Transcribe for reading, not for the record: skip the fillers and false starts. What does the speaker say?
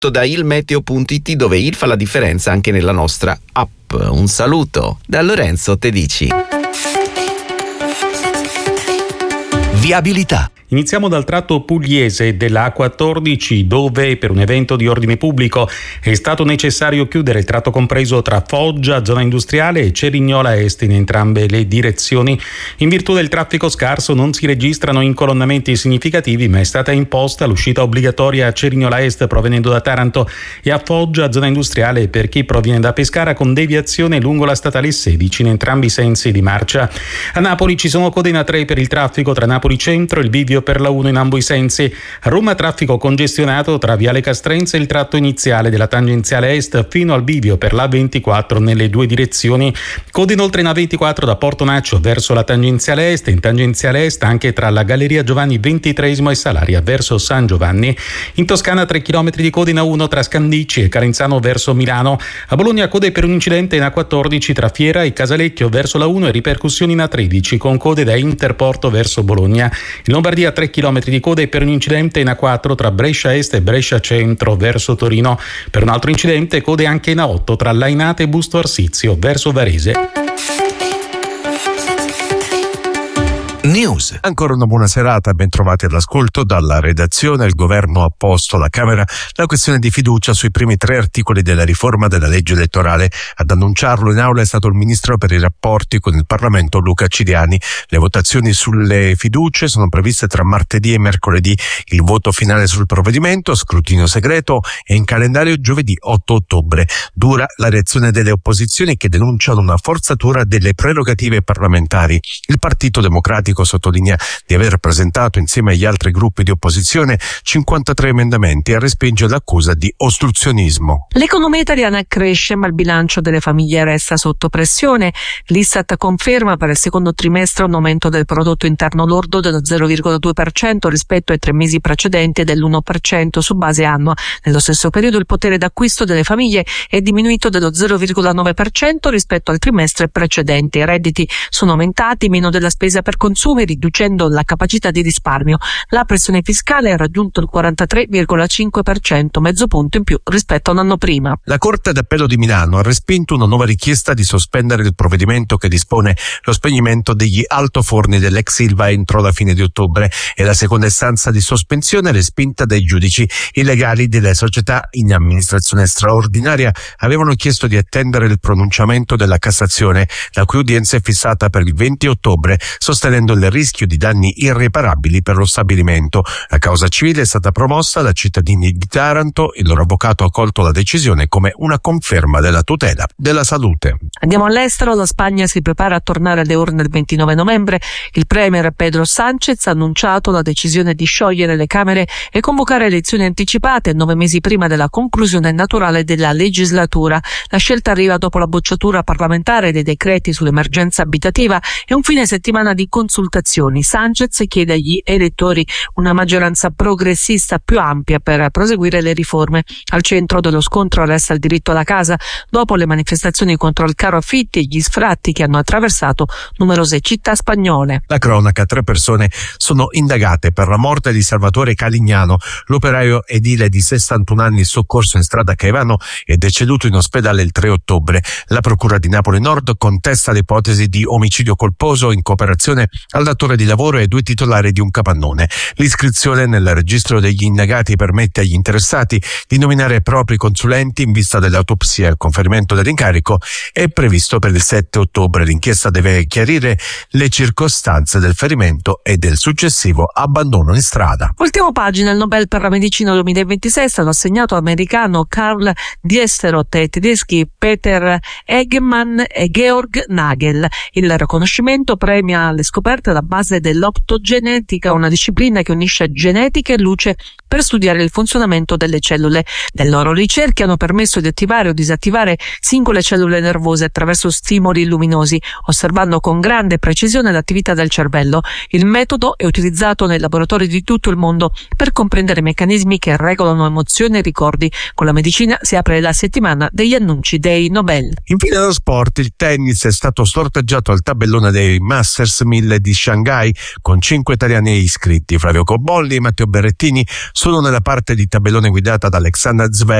tutto da ilmeteo.it, dove il fa la differenza anche nella nostra app. Un saluto da Lorenzo Tedici. Viabilità. Iniziamo dal tratto pugliese della A14, dove per un evento di ordine pubblico è stato necessario chiudere il tratto compreso tra Foggia, zona industriale, e Cerignola Est in entrambe le direzioni. In virtù del traffico scarso non si registrano incolonnamenti significativi, ma è stata imposta l'uscita obbligatoria a Cerignola Est provenendo da Taranto e a Foggia, zona industriale, per chi proviene da Pescara, con deviazione lungo la statale 16 in entrambi i sensi di marcia. A Napoli ci sono code in A3 per il traffico tra Napoli Centro e il bivio per la 1 in ambo i sensi. A Roma traffico congestionato tra Viale Castrense e il tratto iniziale della tangenziale est fino al bivio per la 24 nelle due direzioni. Code inoltre in A24 da Porto Naccio verso la tangenziale est e in tangenziale est anche tra la Galleria Giovanni XXIII e Salaria verso San Giovanni. In Toscana 3 km di code in A1 tra Scandicci e Calenzano verso Milano. A Bologna code per un incidente in A14 tra Fiera e Casalecchio verso la 1 e ripercussioni in A13 con code da Interporto verso Bologna. In Lombardia 3 km di code per un incidente in A4 tra Brescia Est e Brescia Centro verso Torino. Per un altro incidente code anche in A8 tra Lainate e Busto Arsizio verso Varese. News. Ancora una buona serata, ben trovati all'ascolto dalla redazione. Il governo ha posto alla Camera la questione di fiducia sui primi 3 articoli della riforma della legge elettorale. Ad annunciarlo in aula è stato il ministro per i rapporti con il Parlamento Luca Ciriani. Le votazioni sulle fiducie sono previste tra martedì e mercoledì. Il voto finale sul provvedimento, scrutinio segreto, è in calendario giovedì 8 ottobre. Dura la reazione delle opposizioni che denunciano una forzatura delle prerogative parlamentari. Il Partito Democratico sottolinea di aver presentato insieme agli altri gruppi di opposizione 53 emendamenti e respinge l'accusa di ostruzionismo. L'economia italiana cresce, ma il bilancio delle famiglie resta sotto pressione. L'Istat conferma per il secondo trimestre un aumento del prodotto interno lordo dello 0,2% rispetto ai 3 mesi precedenti e dell'1% su base annua. Nello stesso periodo il potere d'acquisto delle famiglie è diminuito dello 0,9% rispetto al trimestre precedente. I redditi sono aumentati, meno della spesa per consumi, riducendo la capacità di risparmio. La pressione fiscale ha raggiunto il 43,5%, mezzo punto in più rispetto a un anno prima. La Corte d'Appello di Milano ha respinto una nuova richiesta di sospendere il provvedimento che dispone lo spegnimento degli altoforni dell'ex Ilva entro la fine di ottobre. È la seconda istanza di sospensione respinta dai giudici. I legali delle società in amministrazione straordinaria avevano chiesto di attendere il pronunciamento della Cassazione, la cui udienza è fissata per il 20 ottobre, sostenendo il rischio di danni irreparabili per lo stabilimento. La causa civile è stata promossa da cittadini di Taranto. Il loro avvocato ha colto la decisione come una conferma della tutela della salute. Andiamo all'estero. La Spagna si prepara a tornare alle urne il 29 novembre. Il premier Pedro Sánchez ha annunciato la decisione di sciogliere le Camere e convocare elezioni anticipate 9 mesi prima della conclusione naturale della legislatura. La scelta arriva dopo la bocciatura parlamentare dei decreti sull'emergenza abitativa e un fine settimana di consultazioni. Sánchez chiede agli elettori una maggioranza progressista più ampia per proseguire le riforme. Al centro dello scontro resta il diritto alla casa, dopo le manifestazioni contro il caro affitti e gli sfratti che hanno attraversato numerose città spagnole. La cronaca: 3 persone sono indagate per la morte di Salvatore Calignano. L'operaio edile di 61 anni soccorso in strada Caivano è deceduto in ospedale il 3 ottobre. La procura di Napoli Nord contesta l'ipotesi di omicidio colposo in cooperazione al datore di lavoro e 2 titolari di un capannone. L'iscrizione nel registro degli indagati permette agli interessati di nominare propri consulenti in vista dell'autopsia. Il conferimento dell'incarico è previsto per il 7 ottobre. L'inchiesta deve chiarire le circostanze del ferimento e del successivo abbandono in strada. Ultima pagina: il Nobel per la medicina 2026 è stato assegnato all'americano Karl Diesterot e ai tedeschi Peter Eggman e Georg Nagel. Il riconoscimento premia le scoperte alla base dell'optogenetica, una disciplina che unisce genetica e luce per studiare il funzionamento delle cellule. Le loro ricerche hanno permesso di attivare o disattivare singole cellule nervose attraverso stimoli luminosi, osservando con grande precisione l'attività del cervello. Il metodo è utilizzato nei laboratori di tutto il mondo per comprendere meccanismi che regolano emozioni e ricordi. Con la medicina si apre la settimana degli annunci dei Nobel. Infine lo sport: il tennis è stato sorteggiato al tabellone dei Masters 1000 di Shanghai con 5 italiani iscritti. Flavio Cobolli e Matteo Berrettini Solo nella parte di tabellone guidata da Alexander Zverev